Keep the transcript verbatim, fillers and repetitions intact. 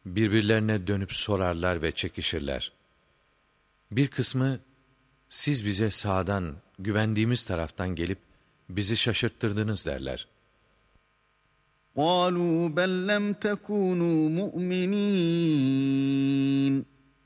birbirlerine dönüp sorarlar ve çekişirler. Bir kısmı, siz bize sağdan, güvendiğimiz taraftan gelip bizi şaşırttırdınız derler. قَالُوا بَلْ لَمْ تَكُونُوا مُؤْمِنِينَ